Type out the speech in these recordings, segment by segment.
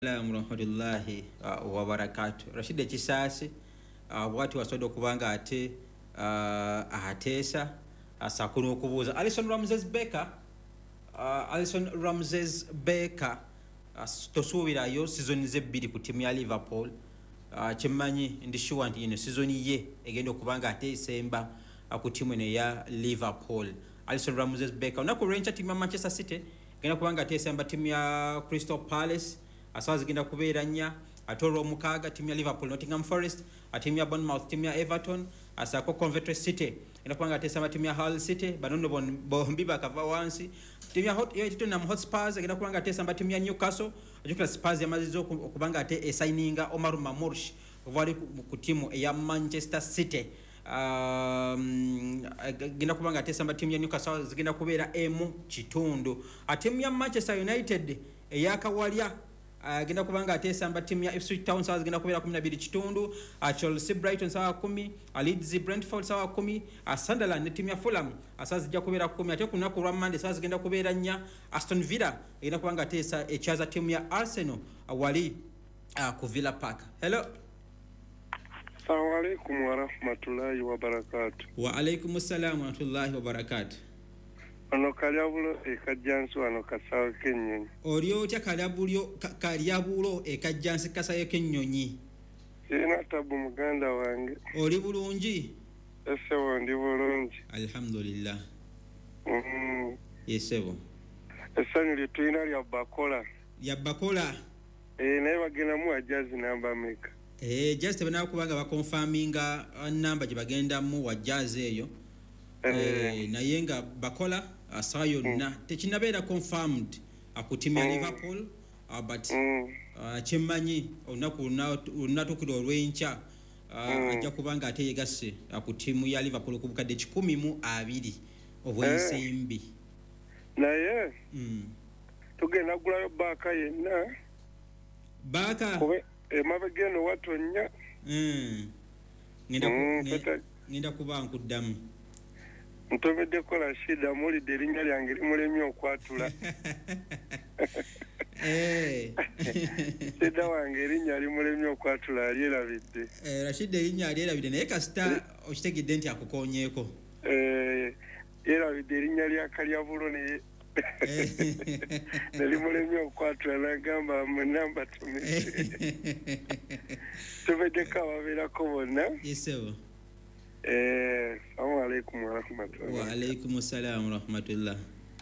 Rahmatullahi wa barakatuh. Rashid Kisasi watu wasodo kubanga ate ahatesa asakunu okubuuza Alison Ramses Becker tosuubirayo season ze bbiri ku timu ya Liverpool kyemmanyi ndi sure nti ino season ye egenda okubanga ate esemba ku timu eno ya Liverpool. Alison Ramses Becker onaku olw'enkya timu ya Manchester City egenda kubanga ate esemba timu ya Crystal Palace asawa zigenda kubeera nnya ate olw'omukaaga timu ya Liverpool, Nottingham Forest, timu ya Bournemouth, timu ya Everton, asako Coventry City egenda kubanga ate esemba timu ya Hull City, banono bombi bakava wansi. Timu ya Tottenham Hotspurs egenda kubanga ate esemba timu ya Newcastle, ajukira Spurs yamaziza okubanga ate esigninga Omar Mamouche ovali ku timu ya Manchester City. Genda kubanga ate esemba timu ya Newcastle zigenda kubeera emu kitundu. Timu ya Manchester United eyakawalya genda kubanga ate esamba timu ya Ipswich Town sawa zigenda kubeera 12 kitundu, Chelsea Brighton sawa 10, Leeds Brentford sawa 10, Sunderland ne timu ya Fulham sawa zijja kubeera 10. Ate ku lunaku lwa Monday sawa zigenda kubeera 4, Aston Villa egenda kubanga ate echaza timu ya Arsenal wali ku Villa Park. Hello. Assalamu alaikum wa rahmatullahi wa barakatuh. Wa alaikum assalam wa rahmatullahi wa barakatuh. Ano kalyabulo ekajjansi wano kasawo k'ennyonyi. Oli otya kalyabulo ekajjansi kasawo k'ennyonyi? Sirina tabu muganda wange. Oli bulungi? Esebo ndi bulungi. Alhamdulillah. Yesebo. Essanyu lye tulina lya Bakola. Lya Bakola? Naye bagendamu ajazi namba meka. Just tebana kubanga bakonfaminga namba gye bagendamu wa jazz eyo. Naye nga Bakola asawa yonna tekinabeera confirmed akutimya Liverpool, but kyemmanyi olunatukira olw'enkya ajja kubanga ate yegasse ku timu ya Liverpool ku bukadde 120 obwensimbi. Naye tugenda gulayo baaka yenna baaka emabega eno watonya ngenda kuba nkuddamu ntobeddeko Rashida mulidde erinnya lyange limulemye okwatula. Sida wange erinnya limulemye okwatula alyerabidde. Rashida erinnya alyerabidde naye kasita okitegedde nti akukoonyeeko. Yerabidde erinnya lya Kalyabulo ne nelimulemye okwatula n'agamba munamba tumise. Tubeddeko ababeerako bonna. Yesebo. Assalamu alaikum wa rahmatullah. Wa alaikum assalam wa rahmatullah.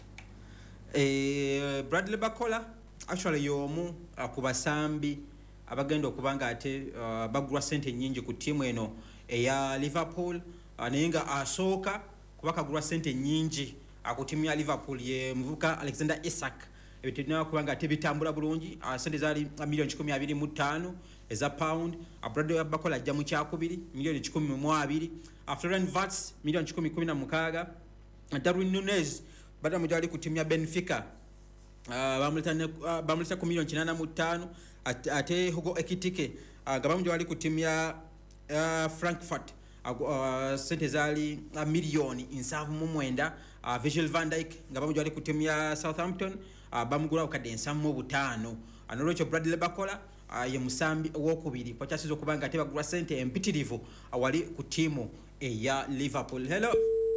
Bradley Bakola actually yomu ku basambi abagenda okubanga ate bagulwa sente nyingi ku timu eno eya Liverpool, naye nga asooka kuba kagulwa sente nyingi ku timu ya Liverpool ye muvuka Alexander Isak. Ebitina kubanga ate bitambula bulungi, sente zali milioni 125 eza pound. Bradley Bakola ajja mu kyakubiri milioni 12. Florian Wirtz milioni 16. Darwin Nunez bada mujali ku timu ya Benfica bamuleta ku milioni 85. Ate Hugo Ekitike gabamuja wali ku timu ya Frankfurt sente zali milioni 79. Virgil van Dijk gabamuja wali ku timu ya Southampton bamugula okadde 75. Anolocho Bradley Bakola ye musambi owokubiri kwa kyasizo kubanga ate bagulwa sente empitirivu awali ku timu eya Liverpool. Hello.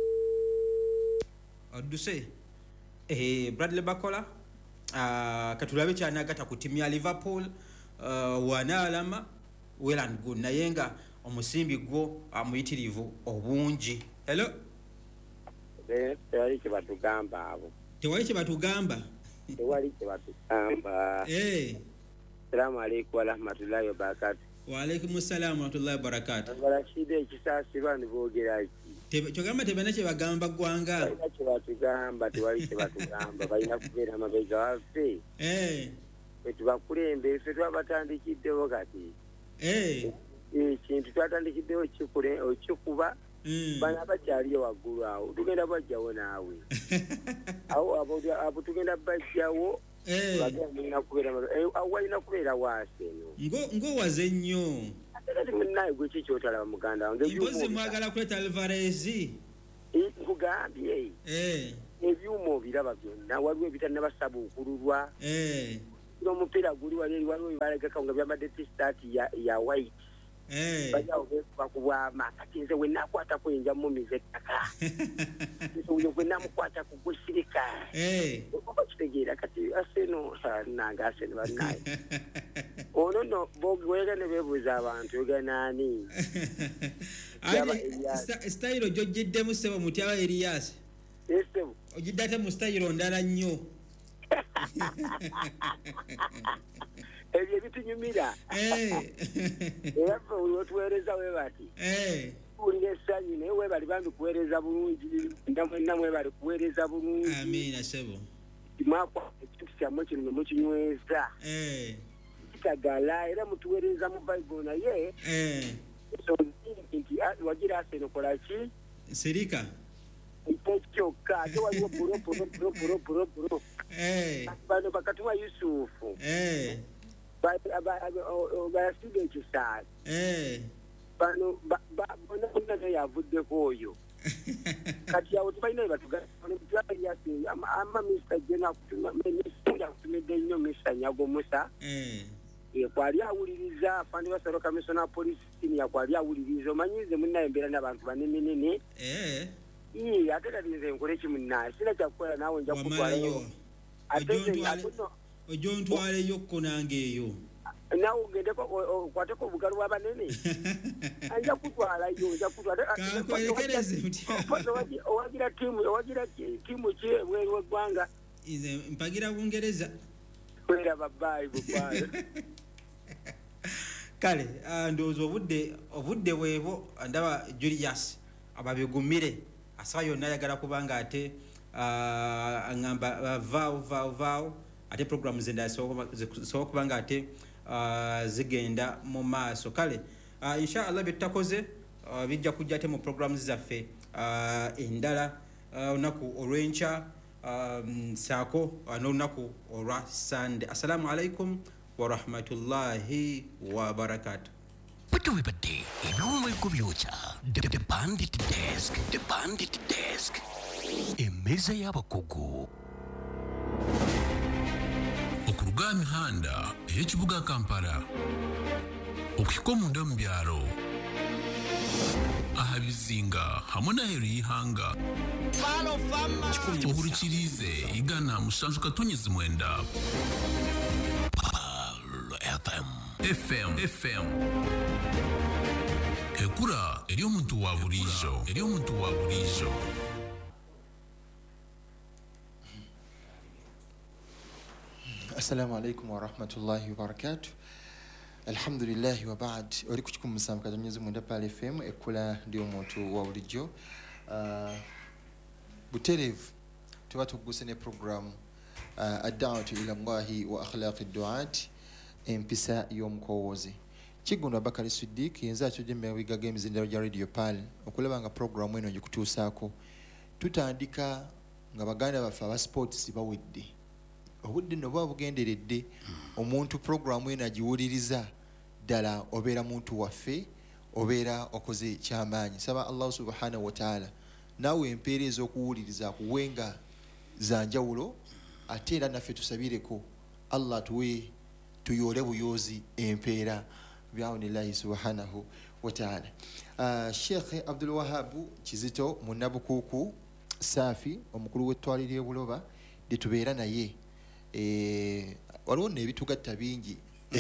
Oduse Bradley Bakola katulabe kyanagata ku timu ya Liverpool wanaalama well and good, naye nga omusimbi gwo muyitirivu obungi. Hello. Tewali kyebatugamba abo. Tewali kyebatugamba. Assalamu alaikum wa rahmatullahi wa barakatuh. Wa alaikum assalam wa rahmatullahi wa barakatuh. Rashida Kisasi bani boogera ki? Kyogamba tebana kye bagamba gwanga. Balina kye batugamba, tewali kye batugamba. Balina kubeera amabega waffe. Tubakulembe ffe twabatandikiddewo kati. Ekintu twatandikiddewo okikuba bana bakyaliyo waggulu awo tugenda bajjawo naawe. Awo abo tugenda bajjawo. Awalina kubeera waase ng'owaze nnyo. Ate munnaye gwe ki ky'otalaba muganda wange? Mpozi mwagala kuleta Alvarez. Nkugambye ebyuma obiraba byonna, waliwo ebitannabasaba okululwa. omupiira guli waliwo balagaka nga byabadde t-shirt ya white bajawo bakubwama kati nze we nakwata kwenja mumiza ettaka we namukwata kugusirika oba kitegeera kati Arsenal nanga Arsenal bannaye ono no bogwega ne bebuuza abantu oganaani style ojjiddemu ssebo mutyaba Elias esebo ojiddate mu style ndala nnyo ebyo bitunyumira era fe olwotuweereza we bati ulira essanyu naye webali bambi kuweereza bulungi namwe bali kuweereza bulungi amina sebo mwakwa ekintu kyammwe kino nemukinyweza kitagala era mutuweereza mu Bible naye nti wagira Arsenal kola ki sirika kyokka ate waliwo bulo bano bakatuwa Yusufu bayasiga ekisaali bano bonna naye yavuddeko oyo kati awo tubalina batugama Mr. Jena yakutumidde nnyo Mr. Nyago Musa kwali awuliriza afande basalo kamisona police yakwali awuliriza omanyize munnaye embeera n'abantu baneminene ate talinze nkole kimunnaye sina kyakukola naawe nja kutwalayo ojo ntwaleyo kko nange eyo nawe ogendeko okwateko obugalu bw'abanene anja kutwalayo owagira tiimu ki ebweru w'eggwanga nze mpagira Bungereza kwera babaayi bugwayo kale ndowooza obudde bwebo ndaba Julius ababigumire asaba yonna ayagala kubanga ate aŋŋamba vaawo ate programu zenda zisobola kubanga ate zigenda mu maaso kale inshallah byetutakoze bijja kujja ate mu programu zaffe endala olunaku olw'enkya saako n'olunaku olwa Sunday. Assalamu alaikum wa rahmatullahi wa barakatuh. What we bade ebyomweko byokya the bandit desk emeza y'abakugu okuruga emihanda ey'ekibuga Kampala okuhika omunda mu byalo aha bizinga hamwe n'aheeru y'ihanga ohurikirize igana musanju katonyezi mwenda FM ekura eri omuntu wa bulijo Assalamu alaikum wa rahmatullahi wa barakatuh. Alhamdulillah wa ba'd. Oli kuchikumusam katonyezi mwenda pale FM ekula ndio omuntu wa bulijo. Buterevu tuba tuguse ne program ad-da'watu ila Allahi wa akhlaqi ad-du'at empisa y'omukowozi. Kiguno Bakari Siddiq yenza atujembe wiga games ndero ja radio pal okulabanga program eno gikutuusaako tutandika nga baganda bafa ba sports bawedde obudde no babugenderedde omuntu program eno agiwuliriza ddala obeera muntu waffe obeera okoze kyamaanyi saba Allah subhanahu wa ta'ala nawe empeereza okuwuliriza kuwenga zanjawulo ate era naffe tusabireko Allah tuwe tuyole buyozi empeera bi'awnillahi subhanahu wa ta'ala. Sheikh Abdul Wahhab Kizito munnabukuku Safi omukulu w'ettwaliro y'Ebuloba litubeera naye waliwo n'ebitugatta bingi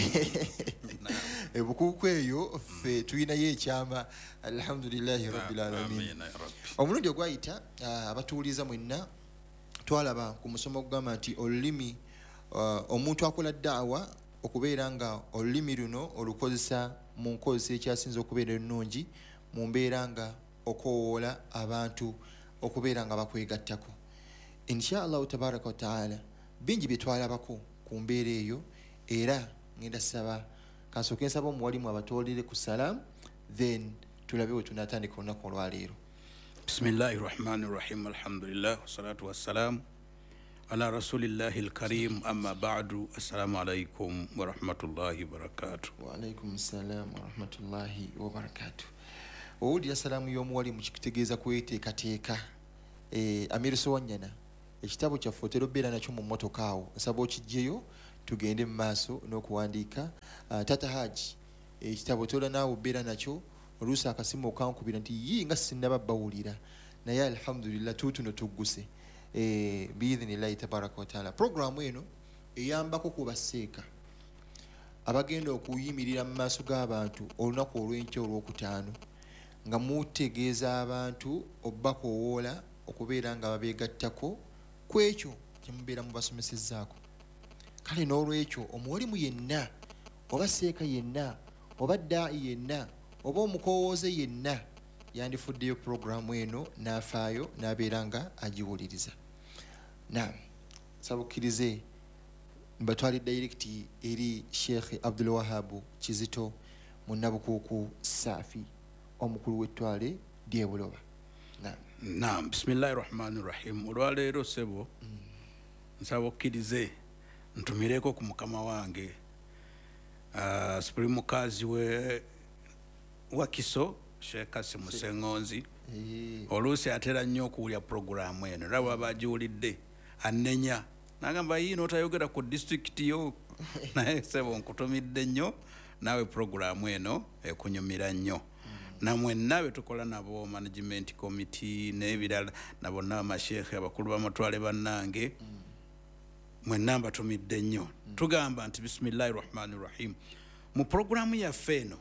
ebukuku eyo ffe tulinayo ekyama alhamdulillahi rabbil alamin. Omulundi ogwayita abatuuliza mwenna twalaba ku musomo ogugamba nti olulimi omuntu akola daawa okubeera nga olulimi luno olukozesa mu nkozesa ekyasinza okubeera ennungi mu mbeera nga okowoola abantu okubeera nga bakwegattako. Insha Allah tabaraka wa ta'ala bingi bye twalabako ku mbeera eyo era ngenda saba kansooke nsaba omuwalimu abatoolere ku salaam then tulabe we tunatandika olunaku olwaleero. Bismillahi rahmani rahim alhamdulillah wassalatu wassalamu ala rasulillahi alkarim amma ba'du assalamu alaikum wa rahmatullahi wa barakatuh. Wa alaikum assalam wa rahmatullahi wa barakatuh. Owulira salaamu y'omuwalimu kikutegeeza kweteekateeka. Amiru Sowanyana ekitabo kyaffe otera obeera nakyo mu mmotoka awo nsaba okijjeyo tugende mu maaso n'okuwandiika. Tata Haji ekitabo tola naawe obeera nakyo oluusi akasimu okankubira nti yi nga sinnaba bawulira naye alhamdulillah tuutuno tugguse biidhinillahi tabaraka wataala. Programu eno eyambako ku basseeka abagenda okuyimirira mu maaso g'abantu olunaku olw'enkya olwokutaano nga mutegeeza abantu obbakowoola okubeera nga babeegattako ku ekyo kye mubeera mubasomesezzaako. Kale n'olwekyo omuwalimu yenna oba seeka yenna oba ddaayi yenna oba omukowooze yenna yandifuddeyo programu eno n'afaayo n'abeera nga agiwuliriza. Sabukkirize mbatwali direct eri Sheikh Abdul Wahab Kizito munnabukuuku Saafi omukulu w'ettwale ly'e Buloba. Bismillahir Rahmanir Rahim. Olwaleero sebo nsaba okkirize ntumireko ku mukama wange mukazi wa Kiso Sheikh Kasim Sengonzi. Oluusi atera nnyo okuwulya programu eno era bw'aba agiwulidde annenya n'agamba yii n'otayogera ku disitulikiti yo naye sebo nkutumidde nnyo naawe programu eno ekunyumira nnyo. Namwenna betukola nabo management committee n'ebirala nabo n'amasheekhe abakulu b'amatwale bannange mwenna mbatumidde nnyo. Tugamba nti bismillahir rahmanir rahim. Mu programu yaffe eno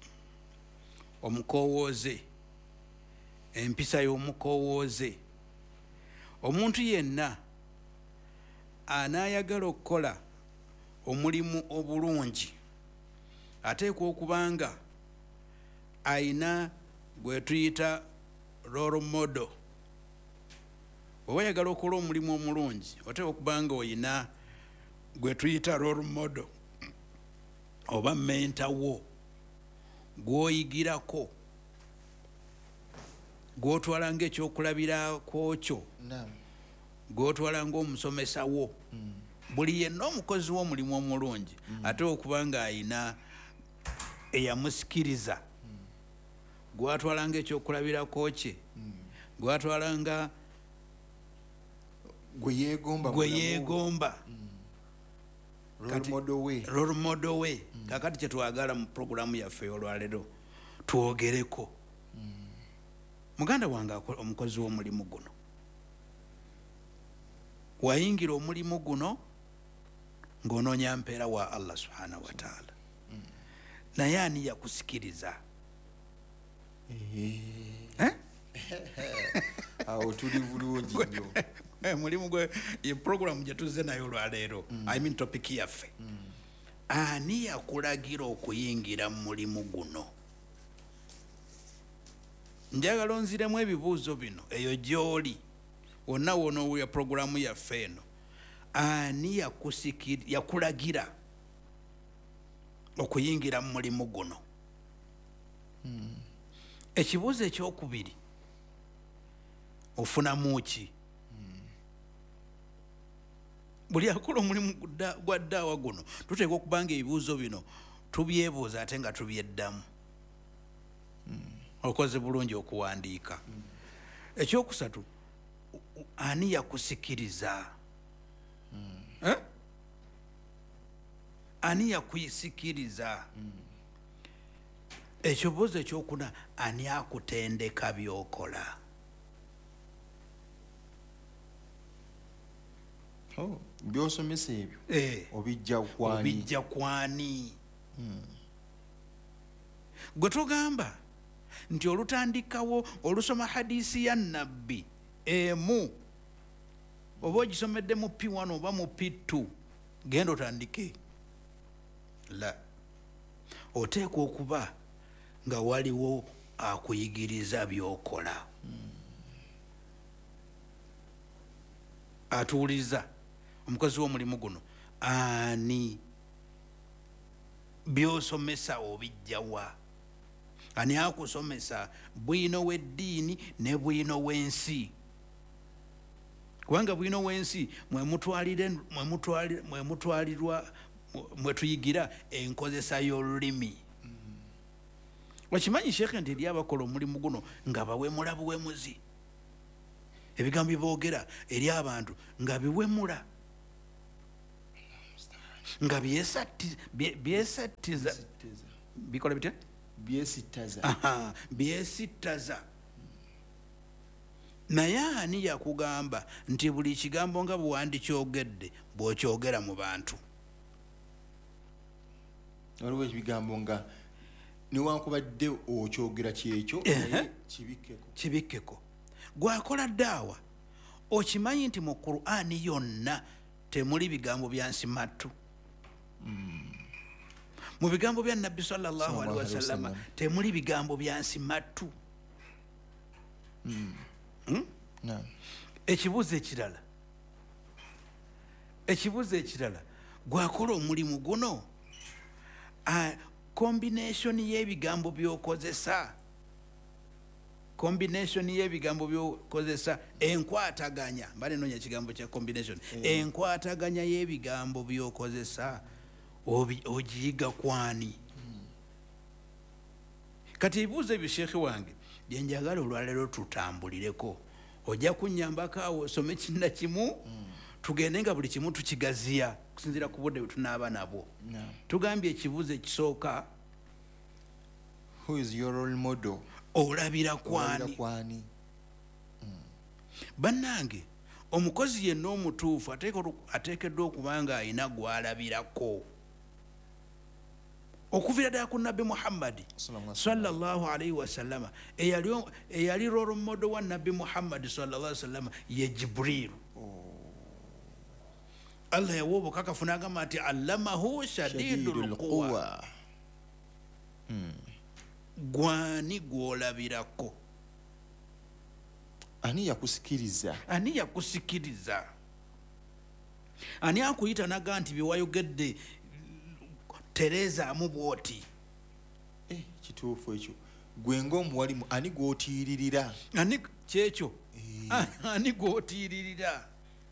omukowooze, empisa y'omukowooze, omuntu yenna anaayagala okukola omulimu obulungi ateekwa okubanga aina gwe tuyita role model. Bw'oba oyagala okukola omulimu omulungi oteekwa okubanga oyina gwe tuyita role model oba menta wo gw'oyigirako gw'otwala ng'ekyokulabirako kyo gw'otwala ng'omusomesa wo. Buli yenna omukozi w'omulimu omulungi ateekwa okubanga ayina eyamusikiriza gwatwala ng'ekyokulabirako kye gwatwala nga gwe yeegomba role model we. Kakati kyetwagala mu programu yaffe olwaleero twogereko. Muganda wange omukozi w'omulimu guno wayingira omulimu guno ng'onoonya mpeera wa Allah subhanahu wa ta'ala naye ani yakusikiriza? Awo tuli bulungi nnyo. Mulimu gwe ye programu gye tuzze nayo olwaleero topic yaffe ani yakulagira okuyingira mu mulimu guno? Njagala onziremu ebibuuzo bino eyo gy'oli wonna wonoowulira programu yaffe eno. Ani yakulagira okuyingira mu mulimu guno? Ekibuuzo ekyokubiri, ofunamu ki? Buli akola omulimu gwa ddaawa guno tuteekwa okubanga ebibuuzo bino tubyebuuza ate nga tubyeddamu. Okoze bulungi okuwandiika. Ekyokusatu, ani yakusikiriza? Ani yakuyisikiriza? Ekibuuzo ekyokuna, ani akutendeka byokola? Byosomesa ebyo obijja kwani? Gwe tugamba nti olutandikawo olusoma hadisi ya nabbi emu oba ogisomedde mu P1 oba mu P2 genda otandike. La, oteekwa okuba nga waliwo akuyigiriza byokola, atuwuliriza omukozi w'omulimu guno. Ani byosomesa obijjawa? Ani akusomesa bwino w'eddiini ne bwino w'ensi? Kubanga bwino w'ensi mwe tuyigira enkozesa y'olulimi. Wakimanyi Sheikh nti eri abakola omulimu guno nga bawemula buwemuzi, ebigambo byeboogera eri abantu nga biwemula. nga byesattiza bikola bitya byesittaza naye ani yakugamba nti buli kigambo nga bwewandikyogedde bw'okyogera mu bantu? waliwo ebigambo nga newankubadde okyogera kyekyo kibikkeko. Gwakola ddaawa okimanyi nti mu Qur'ani yonna temuli bigambo bya nsimattu. Mu bigambo bya Nabbi sallallahu alaihi wasallam temuli bigambo bya nsimattu. Ekibuuzo ekirala gwakola omulimu guno combination y'ebigambo by'okozesa enkwataganya mbale nonya ekigambo kya combination enkwataganya y'ebigambo by'okozesa ogiyiga kwani? Kati ebibuuzo ebyo sheekhe wange byenjagala olwaleero tutambulireko. Ojja kunnyambako awo osome kinna kimu tugende nga buli kimu tukigaziya kusinziira ku budde bwe tunaaba nabwo. Tugambye ekibuuzo ekisooka, who is your role model? Olabira kwani? Bannange, omukozi yenna omutuufu ateekeddwa okuba nga alina gw'alabirako. Okuviira ddala ku Nabbi Muhammadi sallallahu alaihi wasallama eyali role model wa Nabbi Muhammadi sallallahu alaihi wasallama ye Jibril. Allah yawa obukakafu n'agamba nti allamahu shadidul quwa. Gwani gw'olabirako? Ani yakusikiriza? Ani akuyita naga nti byewayogedde terezaamu bwoti? Kituufu ekyo. Gwe ng'omuwalimu ani gw'otiiririra? Kyekyo ani gw'otiiririra?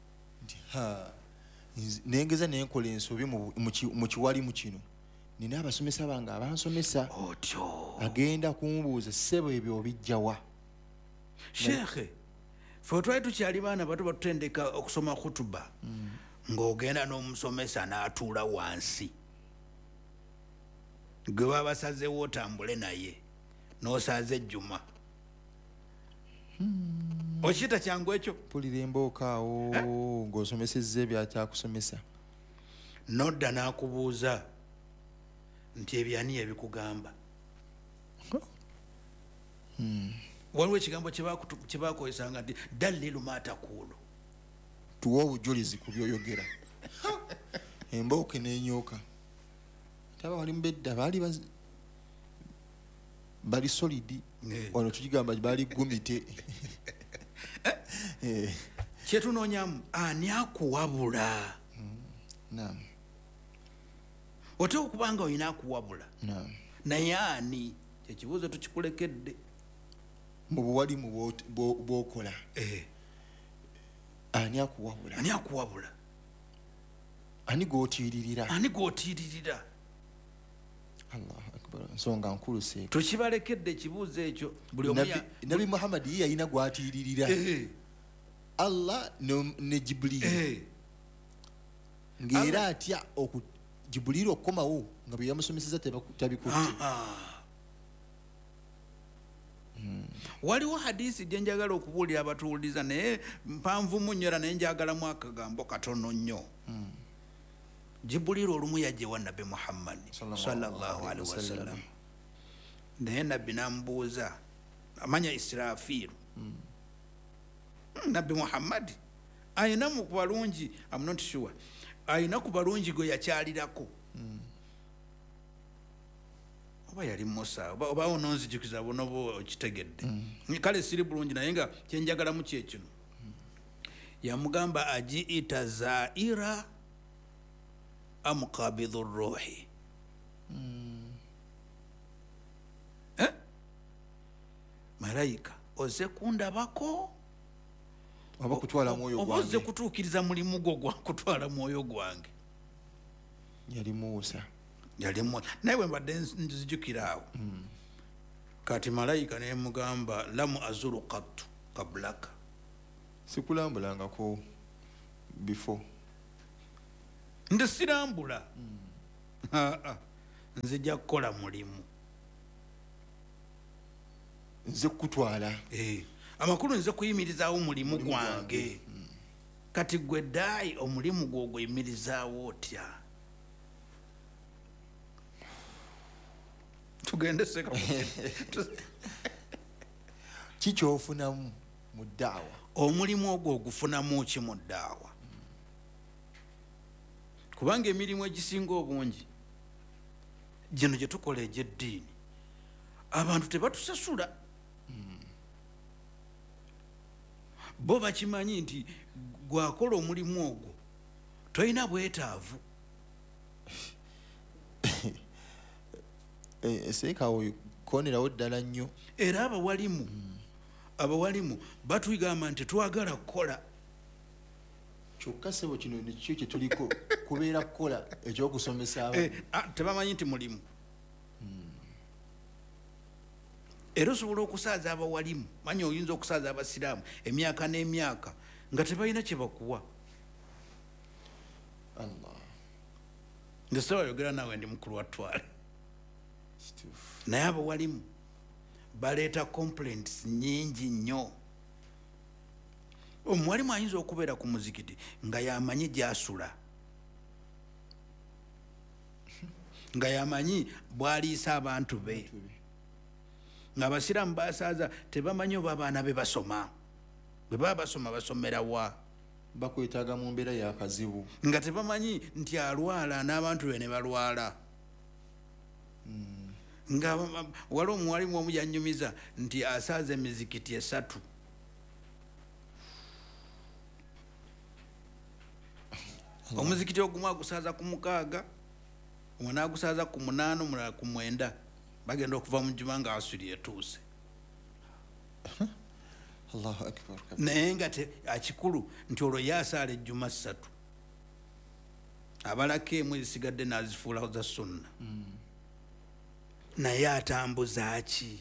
Nengeza nenkola ensobi mu kiwalimu kino. Nina abasomesa bange abansomesa. Agenda kumubuuza ssebo ebyo obijjawa? Sheekhe, ffe twali tukyali baana bato batutendeka okusoma khutuba ng'ogenda n'omusomesa n'atuula wansi. Gwe baba basazeewo otambule naye n'osaza ejjuma. Okiyita kyangu ekyo? Pulira embooka awo ng'osomesezza ebyakyakusomesa. Nodda n'akubuuza nti ebyani ebikugamba. Waliwo ekigambo kye baakozesanga nti dallilu ma taqulu. Tuwa obujulizi ku byoyogera. Embooka n'enyooka. Taba wali mbedda bali solidi. Wano tukigamba bali gumite. Kyetunoonyamu ani akuwabula? Oteeka okuba nga olina akuwabula naye ani? Ekibuuzo tukikulekedde. Mu buwalimu bw'okola ani akuwabula? Ani gw'otiiririra? Allahu akbar. Nsonga nkulu seeko. Tukibalekedde ekibuuzo ekyo. Nabi Muhammad ye yalina gw'atiiririra. Allah ne Jibril. Ng'era atya Jibril okukomawo nga bwe yamusomeseza tabikutte. Waliwo hadisi gye njagala okubuulira abatuwuliriza naye mpanvu mu nnyo era naye njagalamu akagambo katono nnyo. Jibril olumu yajjewa Nabbi Muhammad sallallahu alaihi wasallam. Naye Nabbi n'amubuuza amanya Israfiru. Nabbi Muhammad ayina mu balungi, I'm not sure, ayina ku balungi gwe yakyalirako. Oba yali Musa oba ononzijukiza bonobo okitegedde. Kale siri bulungi naye nga kyenjagalamu kyekino. Yamugamba ajiita zaira amqabidhu ruhi. Malaika oze kundabako oba kutwala mwoyo gwange? Oba oze kutuukiriza mulimu gwo gwa kutwala mwoyo gwange? Yali Musa. Naye bwe mbadde nzijukira awo kati malayika naye mugamba lamu azuru qattu qablaka. Sikulambulangako before. nde sirambula nzija kukola mulimu nze kutwala amakulu nze kuyimirizaawo mulimu gwange kati gwe daayi omulimu gwo gweyimirizaawo otya tugende seka kikyofunamu mu ddaawa omulimu ogwo ogufunamu ki mu ddaawa kubanga emirimu egisinga obungi gino gye tukola egy'eddiini abantu tebatusasula bo bakimanyi nti gwakola omulimu ogwo tolina bwetaavu seekawo konerawo ddala nnyo era abawalimu batwigamba nti twagala kukola kyokka sebo kino nekyo kyetuliko kubeera kukola ekyokusomesa abantu tebamanyi nti mulimu era osobola okusaaza abawalimu manyi oyinza okusaaza abasiraamu emyaka n'emyaka nga tebalina kye bakuwa nze sewayogera naawe ndi mukulu wa ttwale naye abawalimu baleeta complaints nyingi nnyo omuwalimu ayinza okubeera ku muzikiti nga yamanyi gyasula nga yamanyi bwaliisa abantu be nga abasiraamu basaaza tebamanyi oba abaana be basoma bwe baba basoma basomera wa bakwetaaga mu mbeera yakazibu nga tebamanyi nti alwala n'abantu be ne balwala nga wali omuwalimu omu yanyumiza nti asaaza emizikiti 3 omuzikiti ogumu agusaaza ku 6 omwana agusaaza ku 8 omulala ku 9 bagenda okuva mu juma nga asuli etuuse Allahu akbar naye nga akikulu nti olwo yasaala ejjuma 3 abalako emu ezisigadde n'azifuula za sunna naye atambuza ki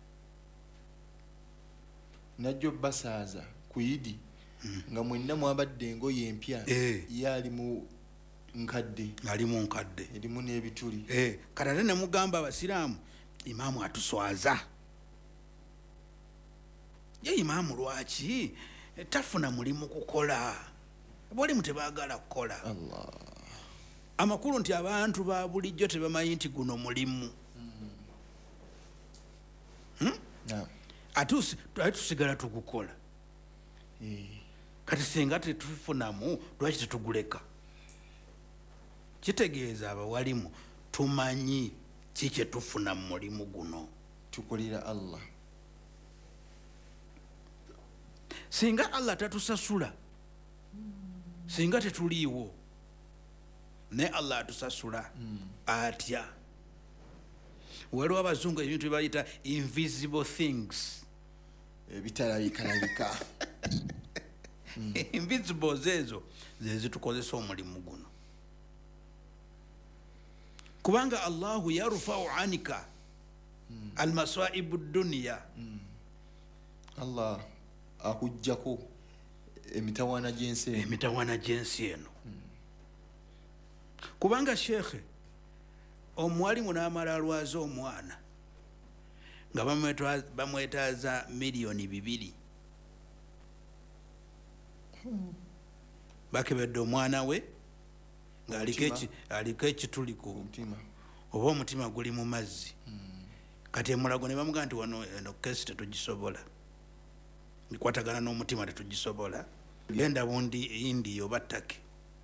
najjo basaaza ku Idi nga mwenna mwabadde engoye empya ye ali mu nkadde erimu n'ebituli kati ate ne mugamba abasiraamu imaamu atuswaza ye imaamu lwaki tafuna mulimu kukola bwalimu tebaagala kukola amakulu nti abantu ba bulijjo tebamanyi nti guno mulimu ate tusigala tugukola kati singa tetufunamu lwaki tetuguleka kitegeeza abawalimu tumanyi kiki tufuna mu mulimu guno tukolera Allah singa Allah tatusasula singa tetuliiwo ne Allah atusasula atya waliwo abazungu ebintu byebayita invisible things ebitalabika invisibles ezo zezitukozesa omulimu guno kubanga Allahu yarfa'u anika almasaibu dunya Allah akujjako emitawana gy'ensi eno kubanga shekhe omwalimu n'amala alwaza omwana nga bamwetaaza miliyoni 2 bakebedde omwana we ng'aliko ekituli ku mutima oba omutima guli mu mazzi kati emulago ne bamugamba nti wano eno kesi tetugisobola nkwatagana n'omutima tetugisobola genda bundi India oba Turkey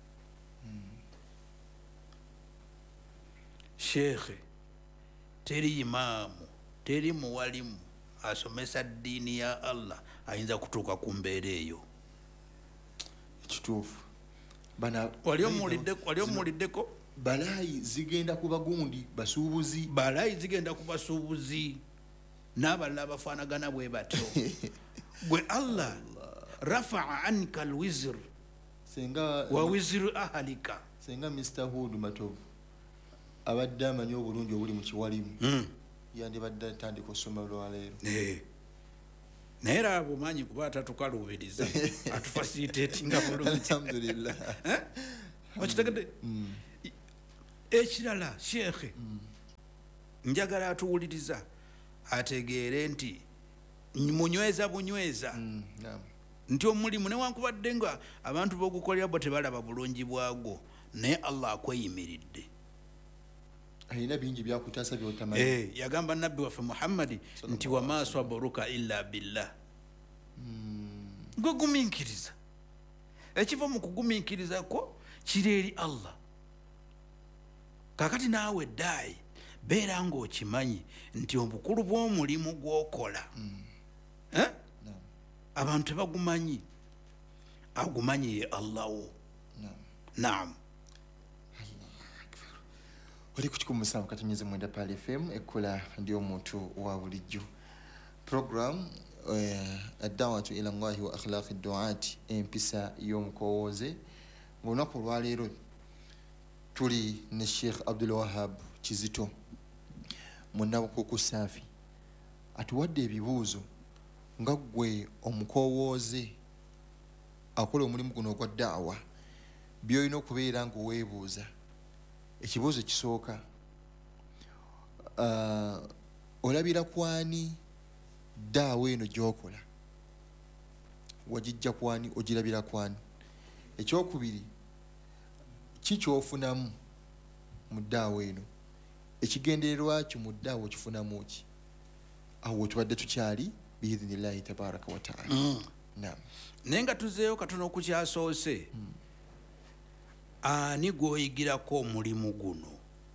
shekhe teri imaamu teri muwalimu asomesa ddiini ya Allah ayinza kutuuka ku mbeera eyo ekituufu wali omuwuliddeko balaayi zigenda ku bagundi zigenda ku basuubuzi n'abalala bafaanagana bwe batyo gwe Allah rafa'a anka alwizr wa wizru ahalika senga Mr. Hood Matovu abadde amanyi obulungi obuli mu kiwalimu yandibadde atandika okusoma lwaleero naye era bumanyi kuba atatukaluubiriza atufasitatinga bulungi alhamdulillah okitegedde ekirala sheekhe njagala atuwuliriza ategeere nti munyweza bunyweza nti omulimu newankubadde nga abantu bogukolera bo tebalaba bulungi bwagwo naye Allah akweyimiridde alina bingi byakutaasa byotamanyi yagamba nabbi waffe Muhammadi nti wama sabaruka illa billah gwe gumiikiriza ekiva mu kugumiikirizako kiri eri Allah kakati naawe ddaayi beera ng'okimanyi nti obukulu bw'omulimu gw'okola abantu tebagumanyi agumanyi ye Allah wo naam oli ku 107.9 Pal FM ekkola ndi omuntu wa bulijjo program addawatu ila Allahi wa akhlaqi duati empisa y'omukowooze ng'olunaku olwaleero tuli ne Sheikh Abdul Wahab Kizito munnabukuku Saafi atuwadde ebibuuzo nga gwe omukowooze akola omulimu guno ogwa daawa by'olina okubeera ng'oweebuuza. Ekibuuzo kisooka olabira kwani daawa eno gy'okola wagijja kwani ogirabira kwani? Ekyokubiri kikyofunamu mu daawa eno ekigendererwa kyo mu daawa okifunamu ki? Awo tubadde tukyali biidhnillahi tabaraka wa taala. Naam. Naye nga tuzeeyo katono ku kyasoose ani gw'oyigirako omulimu guno?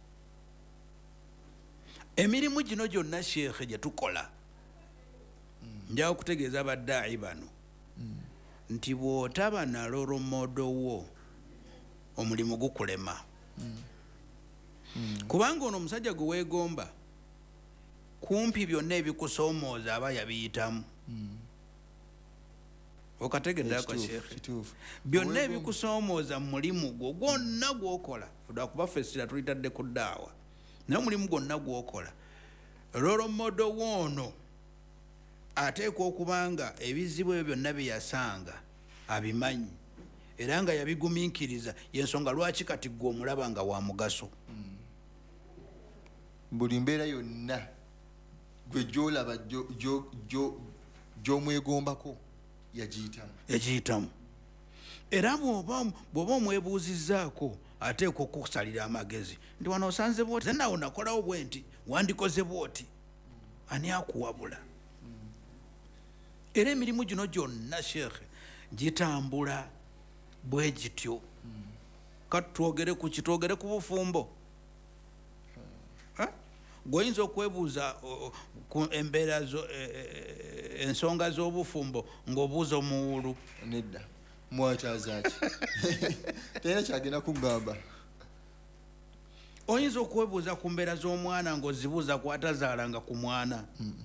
Emirimu gino gyonna sheekhe gye tukola njawo kutegeeza baddaayi bano nti bw'otaba na loromodo wo omulimu gukulema kubanga ono omusajja gwe weegomba kumpi byonna ebikusoomooza aba yabiyitamu. Okategeddako sheekhe byonna ebikusoomooza mu mulimu gwo gwonna gw'okola lwakuba fessira tulitadde ku ddaawa naye omulimu gwonna gw'okola loromodo woono ateekwa okubanga ebizibu ebyo byonna bye yasanga abimanyi era nga yabigumiikiriza yensonga lwaki kati gwe omulaba nga wa mugaso. Buli mbeera yonna gwe gy'olaba gy'omwegombako yagiyitamu era bw'oba omwebuuzizzaako ateekwa okukusalira amagezi nti wano osanze bwoti ze nawo nakolawo bwe nti wandikoze bwoti ani akuwabula. Era emirimu gino gyonna sheekhe gitambula bwe gityo. Kati twogere ku kitwogere ku bufumbo. Goyinza okwebuuza ku embeera ensonga z'obufumbo ng'obuuza omuwulu. Nedda mwakyazaaki tera kyagenda kugamba. Oyinza okwebuuza ku mbeera z'omwana ng'ozibuuza kwatazaalanga ku mwana.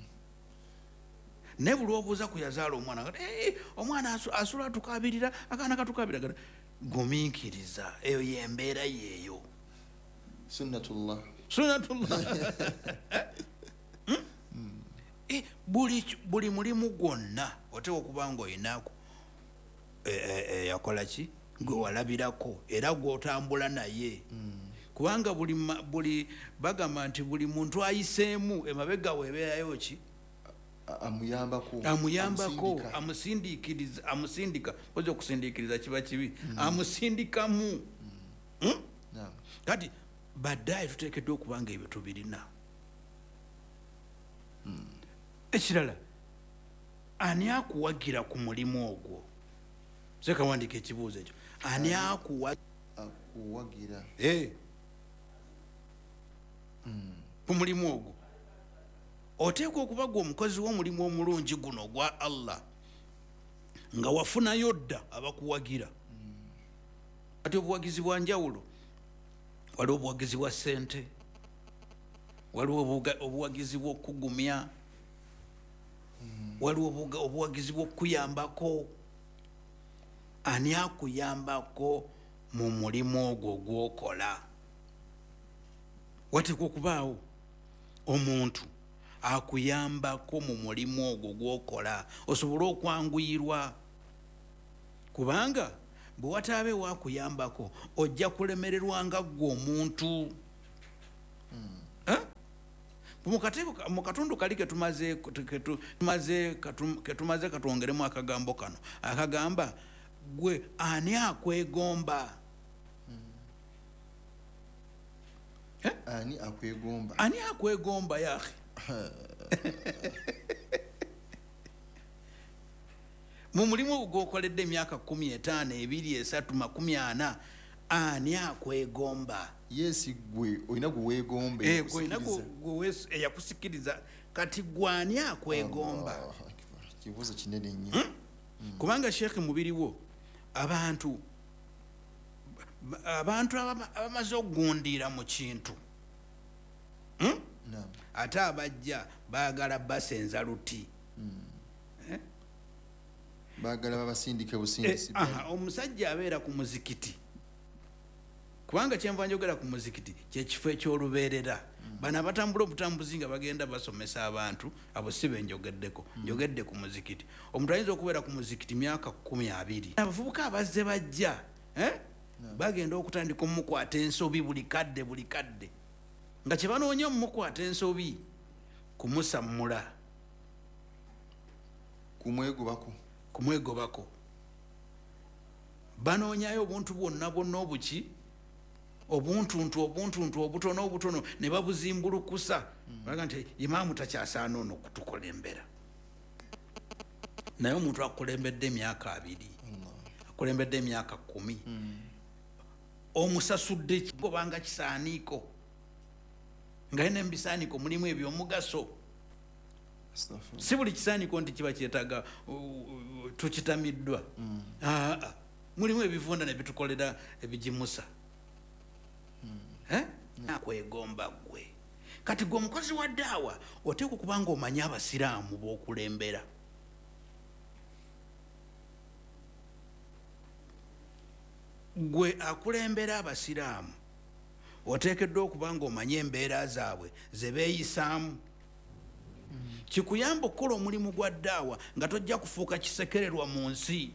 Ne buli obuuza ku yazaala omwana omwana asula atukabirira akaana katukabirira gumiikiriza eyo y'embeera yeeyo. Sunnatullah. Buli mulimu gwonna oteekwa okuba ng'oyinaako yakola ki gwe walabirako era gw'otambula naye kubanga buli bagamba nti buli muntu ayiseemu emabega weebeerayo ki amuyambako amusindika oza okusindiikiriza kiba kibi amusindikamu. Kati baddaayi tuteekeddwa okuba nga ebyo tubirina. Ekirala ani akuwagira ku mulimu ogwo? Seka wandika ekibuuzo ekyo ani akuwagira ku mulimu ogwo? Oteekwa okuba gwe omukozi w'omulimu omulungi guno gwa Allah nga wafunayo dda abakuwagira. Ati obuwagizi bwa njawulo, waliwo obuwagizi bwa ssente, waliwo obuwagizi bw'okugumya, waliwo obuwagizi bw'okuyambako. Ani akuyambako mu mulimu ogwo gw'okola? Wateekwa okubaawo omuntu akuyambako mu mulimu ogwo gw'okola osobole okwanguyirwa kubanga bwe wataabe wakuyambako ojja kulemererwa nga ggwe omuntu. Mu katundu kali ketumaze katwongeremu akagambo kano akagamba gwe ani akwegomba. Ani akwegomba yaakhi. Mu mulimu gwokoledde emyaka 15 2 3 40 ani akwegomba. Yes, gwe oyina gweweegombe. Oyina gwe eyakusikiriza kati gwani akwegomba. Kibuuzo kinene nnyo. Kubanga Sheikh mubiriwo abantu abamaze okugundira mu kintu ate abajja baagala basenza luti. Baagala babasindike busindisi. Omusajja abeera ku muzikiti, kubanga kyenva njogera ku muzikiti kyekifo ekyolubeerera. Bano abatambula obutambuzi nga bagenda basomesa abantu abo si be njogeddeko, njogedde ku muzikiti. Omuntu ayinza okubeera ku muzikiti myaka 12. Abavubuka abazze bajja bagenda okutandika omukwata ensobi buli kadde nga kye banoonya omukwata ensobi kumusammula, kumwegobako. Banoonyayo obuntu bwonna obuki obuntuntu obutono ne babuzimbulukusa. Balaga nti imaamu takyasaana ono kutukulembera. Naye omuntu akulembedde emyaka 2 akulembedde emyaka 10 omusasudde kigobanga kisaaniiko nga yena ebisaaniiko mulimu ebyomugaso. Si buli kisaaniiko nti kiba kyetaaga tukitamiddwa. Mulimu ebivunda ne bitukolera ebigimusa. Nakwegomba gwe. Kati gwe omukozi wa ddaawa oteekwa okubanga omanya abasiraamu b'okulembera. Gwe akulembera abasiraamu oteekeddwa okubanga omanye embeera zaabwe ze beeyisaamu. Kikuyamba okukola omulimu gwa ddaawa nga tojja kufuuka kisekererwa mu nsi.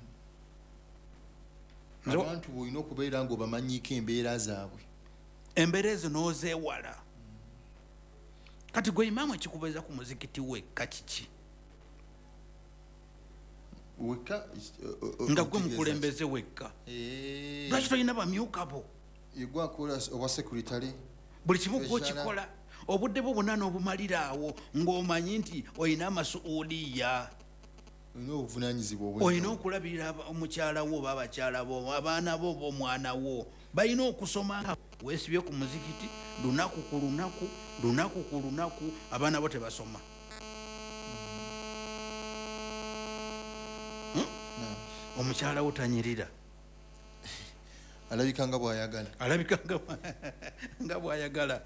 Abantu boyina okubeera ng'obamanyiiko embeera zaabwe. Embeera ezo n'ozeewala. Kati gwe imaamu ekikubeeza ku muzikiti wekka kiki? Nga gwe mukulembeze wekka. Lwaki tolina bamyuka bo? Igwakola oba sekuritale. Buli kimu gwe kikola. Obudde bwo bwonna n'obumalira awo ng'omanyi nti olina amasuuliya. Olina okulabirira omukyala wo oba abakyala bo abaana bo oba omwana wo. Balina okusoma. Weesibye ku muzikiti lunaku ku lunaku abaana bo tebasoma. Omukyala wo tanyirira. Alabika nga bw'ayagala.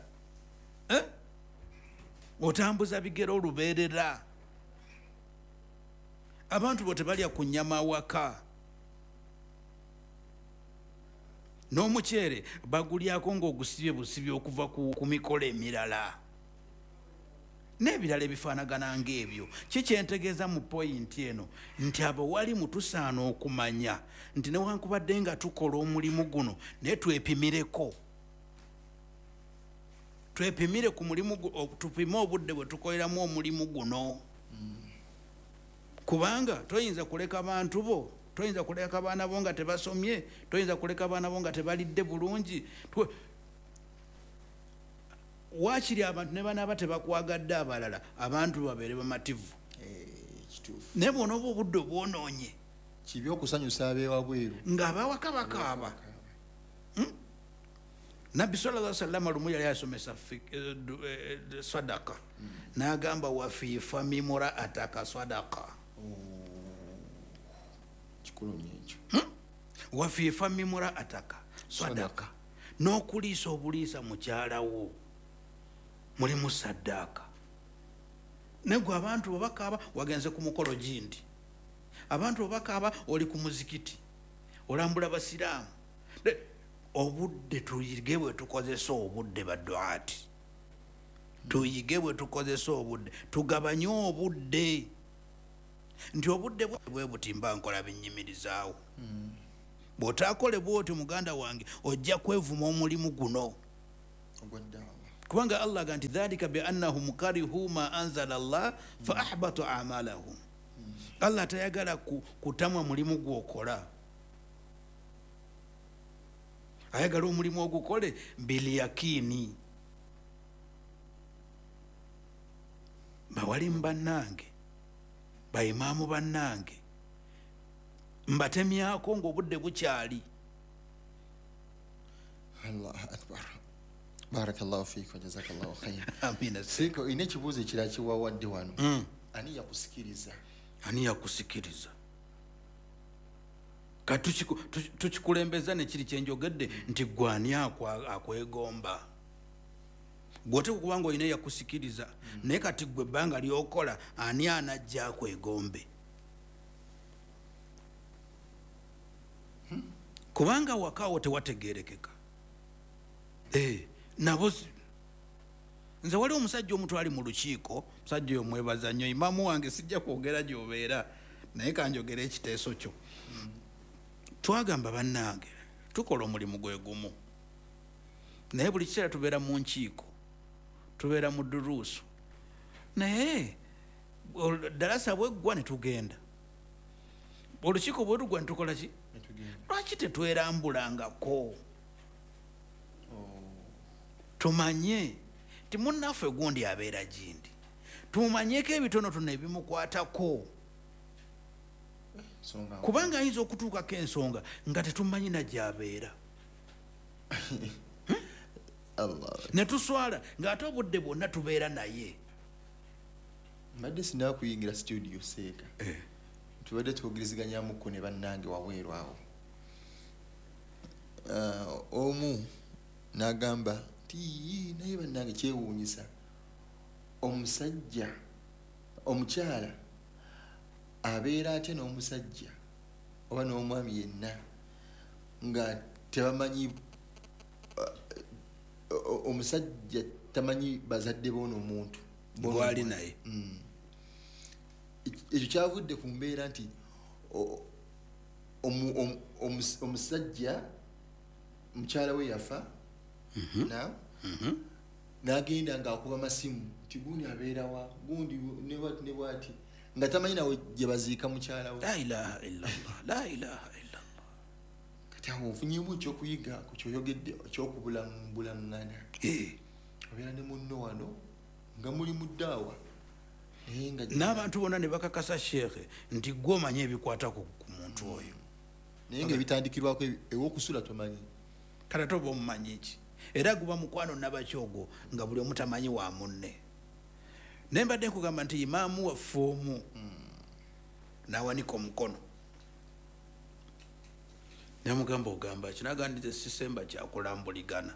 Otambuza bigero olubeerera. Abantu bo tebalya ku nnyama waka. N'omuceere bagulyako ng'ogusibye busibye okuva ku mikolo emirala. N'ebirala ebifaanagana ng'ebyo. Kikyentegeeza mu poyinti eno nti abawalimu tusaana okumanya nti newankubadde nga tukola omulimu guno naye twepimireko. Twepimire ku mulimu tupime obudde bwe tukoleramu omulimu guno. Kubanga toyinza kuleka bantu bo, toyinza kuleka abaana bo nga tebasomye, toyinza kuleka abaana bo nga tebalidde bulungi. Waakiri abantu ne banaaba tebakwagadde abalala, abantu babeere bamativu. Naye bw'ona oba obudde obwonoonye kibi okusanyusa abeewabweru ng'abawaka bakaaba. Nabbi sallallahu alaihi wasallam lumu yali asomesa sadaka n'agamba wafi fami muraataka sadaka. Wafi fami muraataka sadaka. N'okuliisa obuliisa mukyala wo mulimu saddaaka. Negwe abantu bwebakaaba wagenze ku mukolo gindi. Abantu bwebakaaba oli ku muzikiti olambula basiraamu. Obudde tuyige bwe tukozesa obudde badduaati. Tuyige bwe tukozesa obudde. Tugabanye obudde. Nti obudde bwe butimba nkola binnyimirizaawo. bw'otaakole bw'otyo muganda wange ojja kwevuma omulimu guno kubanga allah aga nti dhalika biannahum karihu ma anzala allah fa ahbata amalahum allah tayagala kutamwa mulimu gwokola ayagala omulimu ogukole biliyakini bawalimu bannange baimaamu bannange mbatemyako ng'obudde bukyali. Allahu akbar. Barakallahu fiik wa jazakallahu khayr. Amina. Siko ine kibuuzo ekirala kiwawadde wano. Ani yakusikiriza? Ani yakusikiriza? Kati tukikulembeza ne kiri kyenjogedde nti gwani akwegomba. Gwote kubanga oyina yakusikiriza naye kati gwe ebbanga lyokola ani anajja akwegombe. Kubanga wakawo tewategerekeka. Nabo nze wali omusajja omuntu ali mu lukiiko, musajja oyo mwebaza nnyo, imamu wange sijja kwogera gy'obeera naye kanjogera ekiteeso kyo. Twagamba bannange tukola omulimu gwe gumu naye buli kiseera tubeera mu nkiiko, tubeera mu duruusu, naye dalasa bweggwa ne tugenda, olukiiko bwe lugwa ne tukola ki? Lwaki tetwerambulangako tumanye ti munnaffe gundi abeera gindi, tumanyeko ebitonotono ebimukwatako kubanga ayinza okutuukako ensonga nga tetumanyi na gy'abeera. Ne tuswala ng'ate obudde bwonna tubeera naye. Mbadde sinakuyingira studio seeka. Tubadde twogerezeganyamuko ne bannange waweeru awo. Omu n'agamba ti naye bannange kyewuunyisa, omusajja omukyala abeera ate n'omusajja oba n'omwami yenna nga tebamanyi, omusajja tamanyi bazadde b'ono omuntu gwali naye. Ekyo kyavudde ku mbeera nti omusajja mukyala we yafa n'agenda ng'akuba masimu nti gundi abeera wa gundi ne bwati nga tamanyi nawe gye baziika mukyala we. La ilaha illallah, la ilaha illallah. Kati awo ofunyemu ekyokuyiga ku kyoyogedde ekyokubulangana. Obeera ne munno wano nga muli mu ddaawa n'abantu bonna ne bakakasa sheekhe nti gwe omanyi ebikwata ku muntu oyo, naye ng'ebitandikirwako ew'okusula tomanyi. kale ate oba omumanyi ki? Era guba mukwano nabakyogo nga buli omu tamanyi wa munne. Naye mbadde nkugamba nti imaamu waffe omu n'awanika omukono namugamba ogamba ki? N'agamba nti sisemba kyakulambuligana.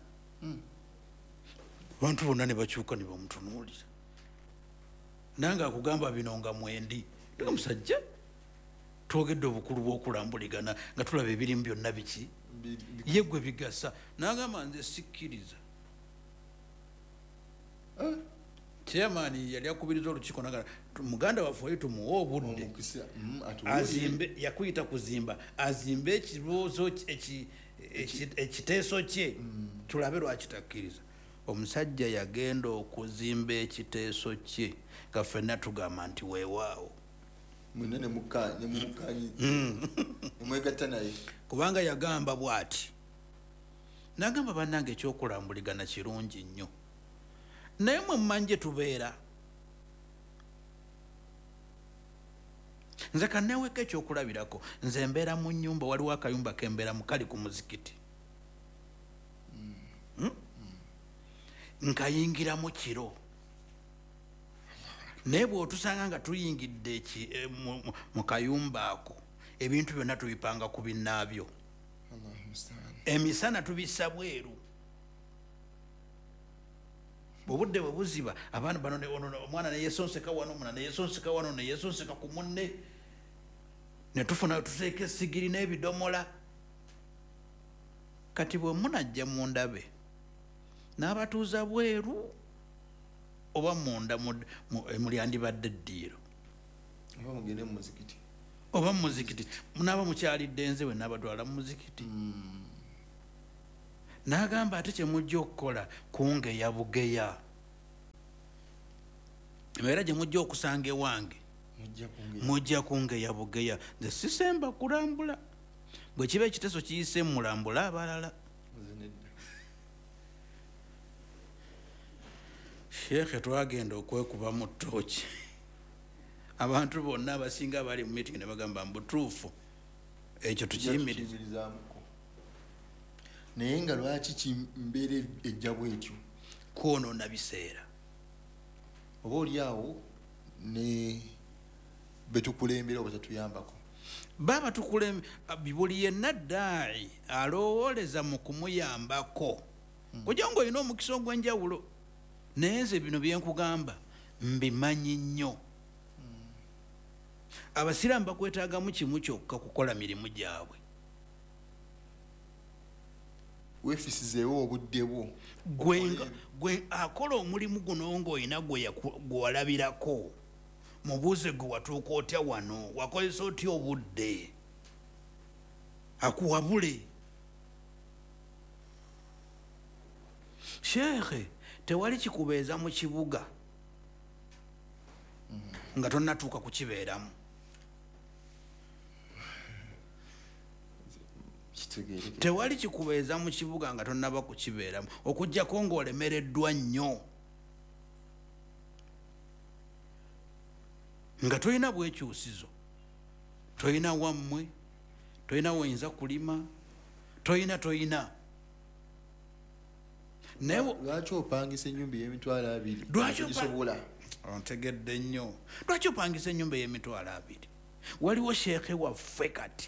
Abantu bonna ne bakyuka ne bamutunuulira, nange akugamba bino nga mwendi. Omusajja twogedde obukulu bw'okulambuligana nga tulaba ebirimu byonna biki ye gwe bigasa. N'agamba nze sikkiriza. Chairman yali akubiriza olukiiko n'agamba muganda waffe oyo tumuwe obudde azimbe, yakuyita kuzimba, azimbe ekiboozo ekiteeso kye tulabe lwakitakkiriza. Omusajja yagenda okuzimba ekiteeso kye nga ffenna tugamba nti weewaawo mwine ne mwegatta naye kubanga yagamba bw'ati. N'agamba bannange ekyokulambuligana kirungi nnyo naye mwe mmanyi gye tubeera. Nze kanneeweko ekyokulabirako, nze mbeera mu nnyumba, waliwo akayumba kembeera mu kali ku muzikiti, nkayingiramu kiro, naye bw'otusanga nga tuyingidde mu kayumba ako ebintu byonna tubipanga ku binnaabyo, emisana tubissa bweru. Obudde bwe buziba abaana bano omwana ne yeesonseka wano, omwana ne yeesonseka wano, ne yeesonseka ku munne, ne tufuna tuteeka essigiri n'ebidomola. Kati bwe munajja mu ndabe n'abatuuza bweru oba munda mulyandibadde eddiiro, oba muzikiti munaba mukyalidde nze we nabatwala mu muzikiti n'agamba ate kyemujja okukola kungeya bugeya era gye mujja okusanga ewange mujja kungeya bugeya nze sisemba kulambula bwe kiba ekiteeso kiyise mulambula abalala sheekhe twagenda okwekuba mu ttooki abantu bonna abasinga abali mu meeting ne bagamba mbutuufu ekyo tukiyimirizamuko naye nga lwaki kimbeera ejja bwetyo kwonoona biseera oba oliawo ne betukulembera oba tatuyambako baba buli yenna ddaayi alowooleza mu kumuyambako kujja ng'olina omukisa ogw'enjawulo naye nze bino byenkugamba mbimanyi nnyo abasiraamu bakwetaagamu kimu kyokka kukola mirimu gyabwe weefisizeewo obudde bwo gwe akola omulimu guno ng'olina gwe walabirako mubuuze gwe watuuka otya wano wakozesa otya obudde akuwabule sheekhe tewali kikubeeza mu kibuga nga tonnatuuka kukibeeramu tewali kikubeeza mu kibuga nga tonnaba kukibeeramu okuggyako ng'olemereddwa nnyo nga tolina bwekyusizo tolina wammwe tolina woyinza kulima tolina lwaki opangisa ennyumba ey'emitwalo 2 ontegedde nnyo lwaki opangisa ennyumba ey'emitwalo 2 waliwo sheekhe waffe kati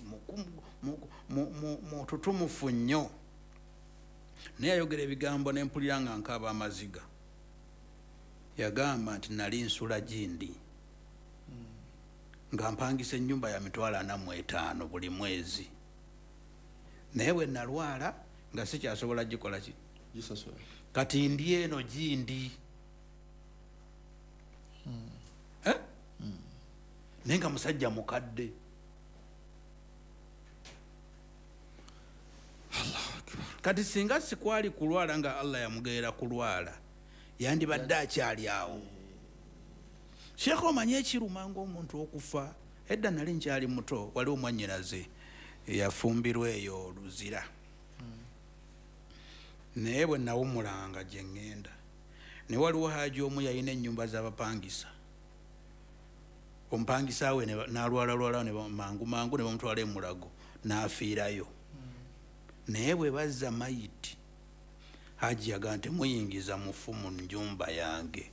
mututumufu nnyo naye ayogera ebigambo nempulira nga nkaaba amaziga yagamba nti nali nsula gindi nga mpangisa ennyumba ya mitwalo 45 buli mwezi naye bwe nalwala nga sikyasobola gikola ki kati ndi eno gindi naye nga musajja mukadde kati singa sikwali kulwala nga Allah yamugeera kulwala yandibadde akyali awo sheekhe omanye ekiruma ng'omuntu okufa edda nali nkyali muto wali omwannyinaze yafumbirwa eyo oluzira naye bwe nawumulanga gye ŋŋenda ne waliwo haaji omu yalina ennyumba z'abapangisa omupangisa we n'alwalalwala mangu ne bamutwala emulago n'afiirayo naye bwe bazza mayiti haaji yagaa nti muyingiza mufu mu nnyumba yange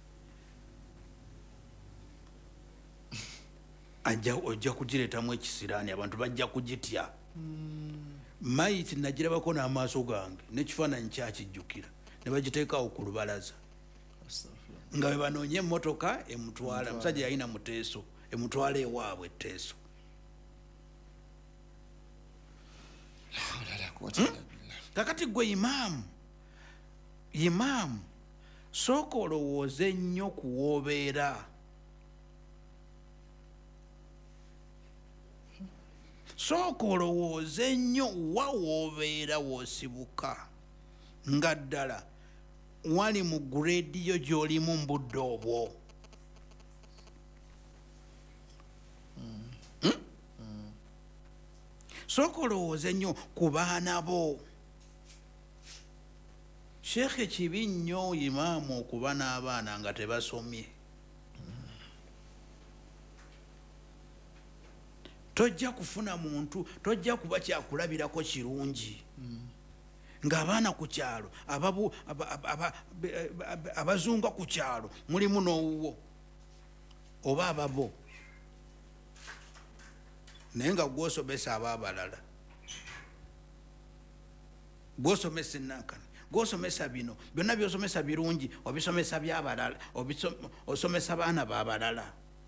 ojja kugireetamu ekisiraani abantu bajja kugitya mayiti nagirabako n'amaaso gange n'ekifaananyi kyakijjukira ne bagiteekaawo ku lubalaza nga bwe banoonya emmotoka emutwala musajja yalina muteeso emutwala ewaabwe etteeso kakati gwe imaamu sooka olowooze nnyo kuwoobeera sooka olowooze nnyo wawoobeera woosibuka nga ddala wali mu gureediyo gy'olimu mu budde obwo sooka olowooze nnyo ku baana bo sheekhe kibi nnyo imaamu okuba n'abaana nga tebasomye tojja kufuna muntu tojja kuba kyakulabirako kirungi ng'abaana ku kyalo abazunga ku kyalo mulimu n'owuwo oba ababo naye nga gwosomesa abaabalala gwosomesa enankana gwosomesa bino byonna byosomesa birungi obisomesa byabalala osomesa baana babalala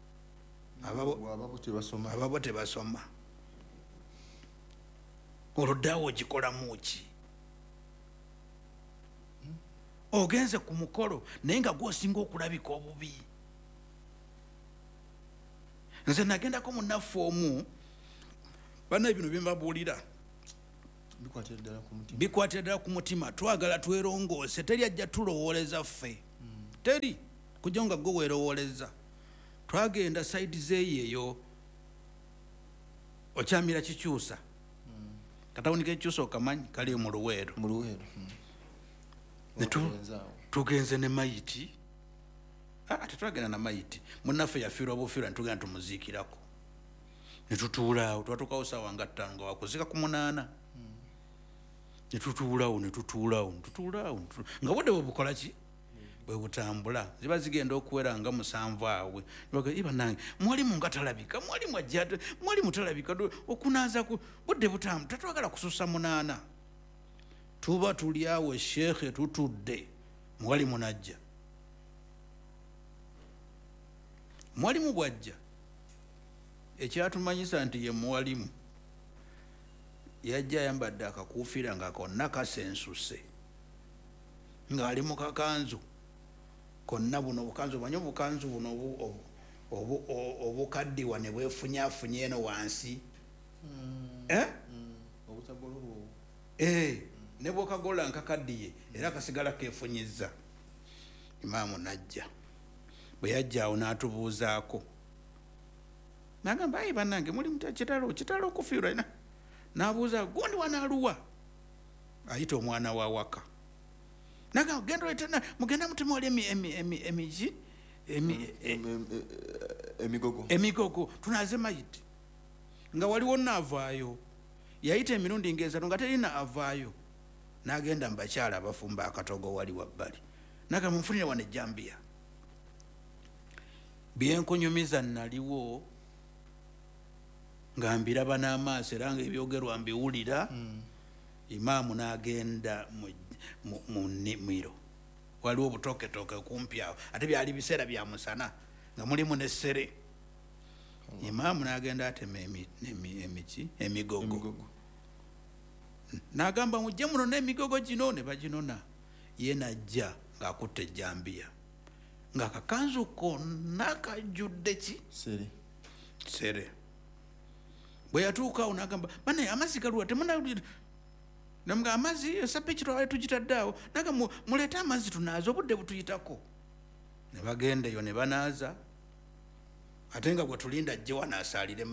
ababo tebasoma olwoddaawo ogikolamu ki ogenze ku mukolo naye nga gwosinga okulabika obubi nze nagendako munnaffe omu bana bino byembabuulira bikwatira ddala ku mutima twagala twerongoose teri ajja tulowooleza ffe teri kujja nga gwe weerowooleza twagenda saidi zeeyo okyamira kikyusa katawuni kekikyusa okamanyi kali mu Luweero tugenze ne mayiti tetwagenda na mayiti munnaffe yafiirwa bufiirwa netugenda tumuziikirako netutuulaawo twatuukawo saawa nga 5 nga wakuzika ku 8 netutuulaawo nga budde bwebukola ki bwe butambula ziba zigenda okuwera nga 7 awe ibanange mwalimu nga talabika mwalimu ajja mwalimu talabika okunaaza budde butambula tatwagala kususa 8 tuba tuli awo sheekhe tutudde mwalimu najja mwalimu bwajja ekyatumanyisa nti ye mwalimu yajja ayambadde akakuufiira nga konna kasensuse ng'ali mu kakanzu konna buno obukanzu manyi obukanzu buno obukaddiwa ne bwefunyaafunya eno wansi ne bwekagola nkakaddiye era kasigala kefunyizza. Imaamu najja bwe yajja awo n'atubuuzaako n'agamba ayi bannange muli kitalo okufiirwa ina n'abuuza gundi wanaaluwa ayita omwana wa waka n'agamba genda oleetana mugenda mutima oli emigi emigogo tunaaze mayiti nga waliwo naavaayo yayita emirundi ng'esatu nga terina avaayo n'agenda mu bakyala abafumba akatogo wali wabbali n'agamba munfunire wano ejjambiya byenkunyumiza naliwo nga mbiraba n'amaaso era ngaebyogerwa mbiwulira. Imaamu n'agenda mu nnimiro waliwo obutoketoke kumpi awo ate byali biseera bya musana nga mulimu n'essere. Imaamu n'agenda atema emigogo n'agamba mujje muno n'emigogo gino ne baginona ye najja ng'akutte ejjambiya nga kakanzu konna kajjudde ki sere. Bwe yatuukaawo n'agamba banaye amazzi galuwa temunawulira namuga amazzi esapiki twali tugitadde awo naga muleete amazzi tunaaza obudde butuyitako. Ne bagenda eyo ne banaaza ate nga bwe tulinda ajje wanaasaalire